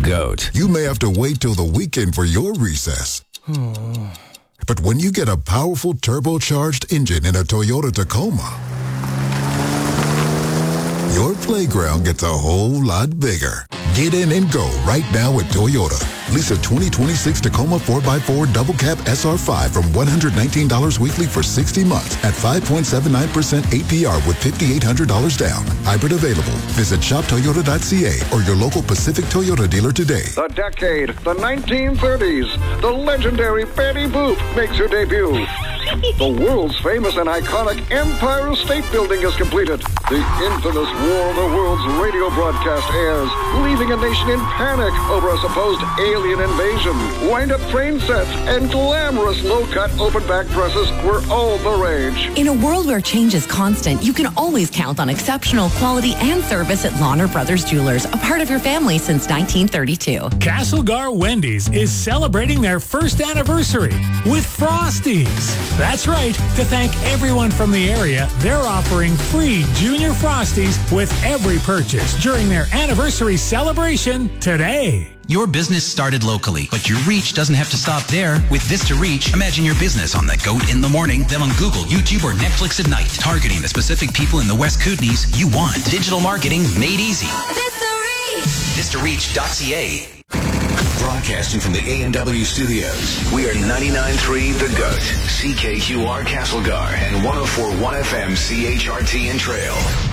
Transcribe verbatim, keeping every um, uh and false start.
GOAT. You may have to wait till the weekend for your recess. But when you get a powerful turbocharged engine in a Toyota Tacoma, your playground gets a whole lot bigger. Get in and go right now at Toyota. Lease a twenty twenty-six Tacoma four by four Double Cab S R five from one hundred nineteen dollars weekly for sixty months at five point seven nine percent A P R with five thousand eight hundred dollars down. Hybrid available. Visit shop toyota dot c a or your local Pacific Toyota dealer today. The decade, the nineteen thirties. The legendary Betty Boop makes her debut. The world's famous and iconic Empire State Building is completed. The infamous War of the Worlds radio broadcast airs, leaving a nation in panic over a supposed alien invasion. Wind-up train sets and glamorous low-cut open-back dresses were all the rage. In a world where change is constant, you can always count on exceptional quality and service at Lahner Brothers Jewelers, a part of your family since nineteen thirty-two. Castlegar Wendy's is celebrating their first anniversary with Frosties. That's right. To thank everyone from the area, they're offering free Junior Frosties with every purchase during their anniversary celebration today. Your business started locally, but your reach doesn't have to stop there. With Vista Reach, imagine your business on the GOAT in the morning, then on Google, YouTube, or Netflix at night, targeting the specific people in the West Kootenays you want. Digital marketing made easy. Vista Reach! vista reach dot c a. Broadcasting from the A and W studios, we are ninety-nine point three The GOAT, C K Q R Castlegar, and one oh four point one F M C H R T and Trail.